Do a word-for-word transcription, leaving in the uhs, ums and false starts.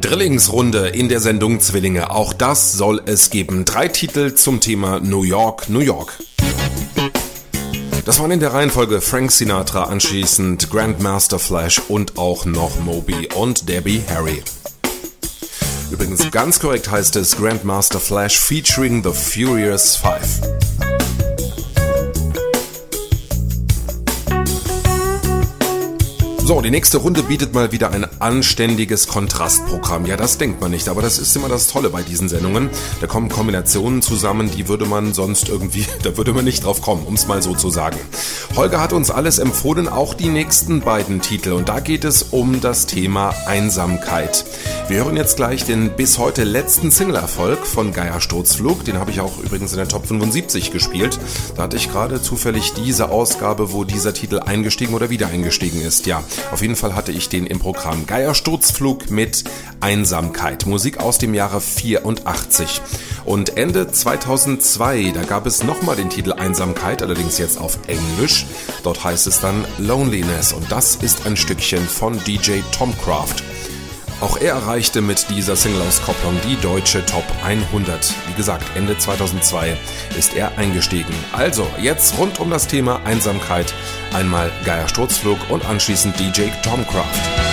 Drillingsrunde in der Sendung Zwillinge. Auch das soll es geben. Drei Titel zum Thema New York, New York. Das waren in der Reihenfolge Frank Sinatra, anschließend Grandmaster Flash und auch noch Moby und Debbie Harry. Übrigens ganz korrekt heißt es Grandmaster Flash featuring The Furious Five. So, die nächste Runde bietet mal wieder ein anständiges Kontrastprogramm. Ja, das denkt man nicht, aber das ist immer das Tolle bei diesen Sendungen. Da kommen Kombinationen zusammen, die würde man sonst irgendwie, da würde man nicht drauf kommen, um es mal so zu sagen. Holger hat uns alles empfohlen, auch die nächsten beiden Titel. Und da geht es um das Thema Einsamkeit. Wir hören jetzt gleich den bis heute letzten Single-Erfolg von Geier Sturzflug. Den habe ich auch übrigens in der Top fünfundsiebzig gespielt. Da hatte ich gerade zufällig diese Ausgabe, wo dieser Titel eingestiegen oder wieder eingestiegen ist. Ja, auf jeden Fall hatte ich den im Programm. Geier Sturzflug mit Einsamkeit. Musik aus dem Jahre vierundachtzig. Und Ende zweitausendzwei, da gab es nochmal den Titel Einsamkeit, allerdings jetzt auf Englisch. Dort heißt es dann Loneliness. Und das ist ein Stückchen von D J Tomcraft. Auch er erreichte mit dieser Single-Auskopplung die deutsche Top hundert. Wie gesagt, Ende zweitausendzwei ist er eingestiegen. Also, jetzt rund um das Thema Einsamkeit. Einmal Geier Sturzflug und anschließend D J Tomcraft.